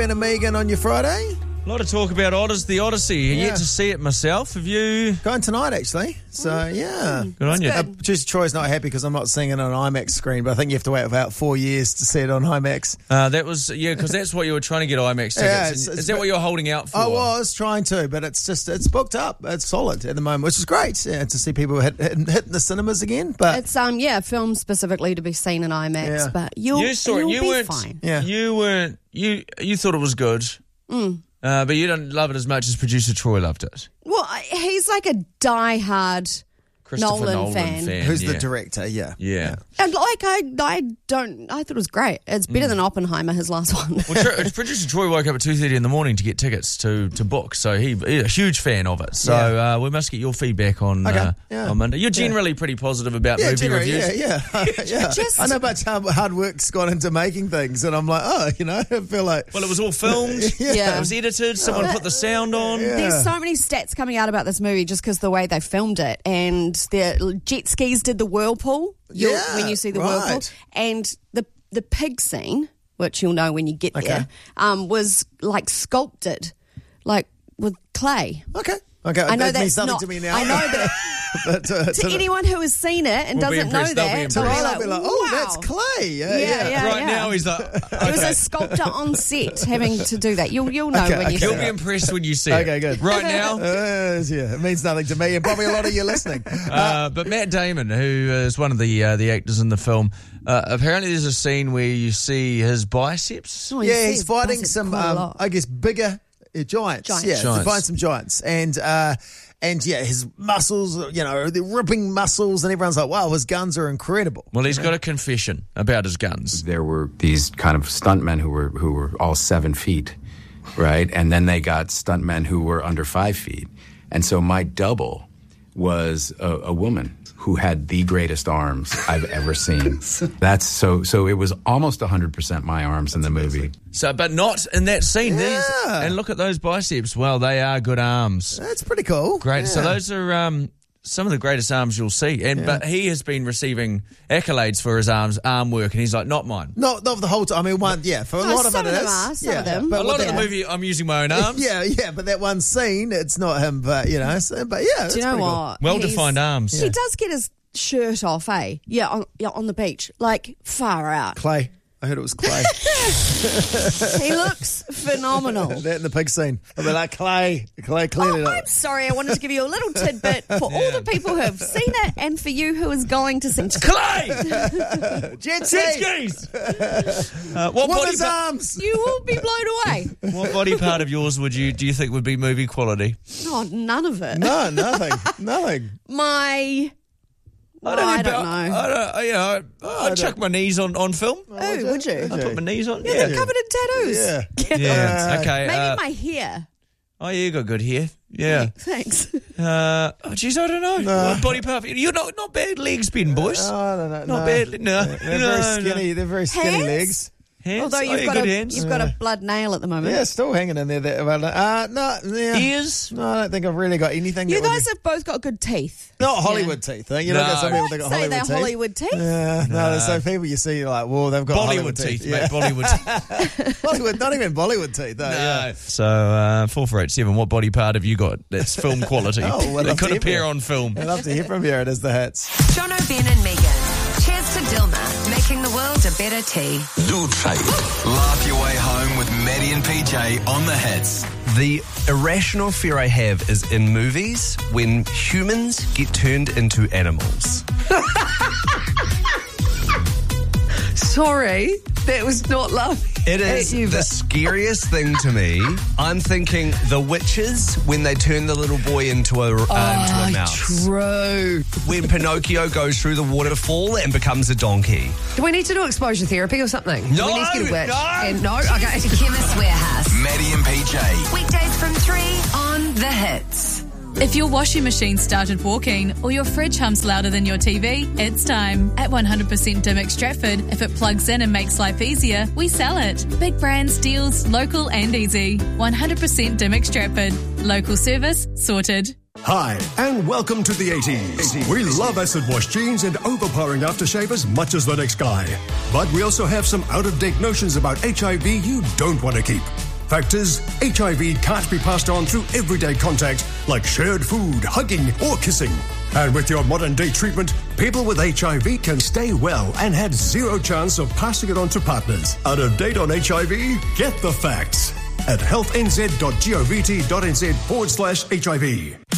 And Megan on your Friday. A lot of talk about the Odyssey. Yet to see it myself. Have you? Going tonight, actually. So, yeah. Good on you. Producer Troy's not happy because I'm not seeing it on an IMAX screen, but I think you have to wait about 4 years to see it on IMAX. That was, because that's what you were trying to get IMAX tickets. Yeah, Is that what you're holding out for? I was trying to, but it's booked up. It's solid at the moment, which is great to see people hitting the cinemas again. But it's filmed specifically to be seen in IMAX, but you saw it. You weren't fine. Yeah. You thought it was good. But you don't love it as much as producer Troy loved it. Well, he's like a diehard Nolan fan. Who's the director, yeah. And I thought it was great. It's better than Oppenheimer, his last one. Well, producer Troy woke up at 2:30 in the morning to get tickets to book, so he's a huge fan of it. So we must get your feedback on Monday. You're generally pretty positive about movie reviews. Yeah. I know about how hard work's gone into making things, and I'm like, I feel like... Well, it was all filmed. It was edited. Someone put the sound on. Yeah. There's so many stats coming out about this movie just because the way they filmed it, and the jet skis did the whirlpool. When you see the whirlpool, and the pig scene, which you'll know when you get there, was like sculpted, like with clay. Okay. I know that means that's nothing not, to me now. I know, but to anyone who has seen it and doesn't know that, they'll be like, wow. that's clay. Yeah. Right now he's like, it was a sculptor on set having to do that. You'll know when you see it. You'll be impressed when you see it. Okay, good. Right now, it means nothing to me and probably a lot of you listening. But Matt Damon, who is one of the actors in the film, apparently there's a scene where you see his biceps. He's fighting some, I guess, bigger giants. Yeah, he's fighting some giants. And his muscles, they're ripping muscles, and everyone's like, wow, his guns are incredible. Well, he's got a confession about his guns. There were these kind of stuntmen who were all 7 feet, right? And then they got stuntmen who were under 5 feet. And so my double was a woman who had the greatest arms I've ever seen. That's so it was almost 100% my arms in the movie. So, but not in that scene. And look at those biceps. Well, they are good arms. That's pretty cool. Great. Yeah. So those are some of the greatest arms you'll see. But he has been receiving accolades for his arm work, and he's like, not mine. Not the whole time. I mean, for a lot of it it is. Some of them. But a lot of the movie, I'm using my own arms. But that one scene, it's not him. But do you know what? Cool. Well-defined arms. He does get his shirt off, eh? Yeah, on the beach. Like, far out. Clay. I heard it was clay. He looks phenomenal. That in the pig scene. I'll be like, clay clearly. I'm sorry, I wanted to give you a little tidbit for all the people who have seen it and for you who is going to see it. Clay! Jet skis! What his arms? You will be blown away. What body part of yours do you think would be movie quality? Oh, none of it. No, nothing. I don't know. I'd chuck my knees on film. Oh, would you? I'd put my knees on. They're covered in tattoos. Yeah. Okay. Maybe my hair. Oh, yeah, you got good hair. Yeah. Thanks. I don't know. No. Body part. You're not bad legs, Ben, boys. Oh, no. Not bad. No. They're very skinny. They're very skinny Hands? legs. Hands? Although you've got a blood nail at the moment. Yeah, still hanging in there. Ears? No, I don't think I've really got anything. You guys have both got good teeth. Not Hollywood teeth. You know, some people got say Hollywood they're teeth. Hollywood teeth. Yeah, no, there's some people you see like, whoa, they've got Bollywood teeth, mate. Bollywood. Bollywood, not even Bollywood teeth, though. No. Yeah. So, 4487, what body part have you got that's film quality? It could appear on film. I'd love to hear from you. It is the hits. Jono, Ben and Megan. Cheers to Dilma, making the world a better tea. Laugh your way home with Maddie and PJ on the hits. The irrational fear I have is in movies when humans get turned into animals. Sorry, that was not love. It is the scariest thing to me. I'm thinking the witches when they turn the little boy into a mouse. True. When Pinocchio goes through the waterfall and becomes a donkey. Do we need to do exposure therapy or something? No, Do we need to get a witch? no. Okay. To Chemist Warehouse. Maddie and PJ. Weekdays from 3 on The Hits. If your washing machine started walking or your fridge hums louder than your TV, it's time. At 100% Dimmock Stratford, if it plugs in and makes life easier, we sell it. Big brands, deals, local and easy. 100% Dimmock Stratford. Local service, sorted. Hi, and welcome to the 80s. We love acid wash jeans and overpowering aftershave as much as the next guy. But we also have some out-of-date notions about HIV you don't want to keep. Fact is, HIV can't be passed on through everyday contact like shared food, hugging or kissing. And with your modern day treatment, people with HIV can stay well and have zero chance of passing it on to partners. Out of date on HIV? Get the facts at healthnz.govt.nz/HIV.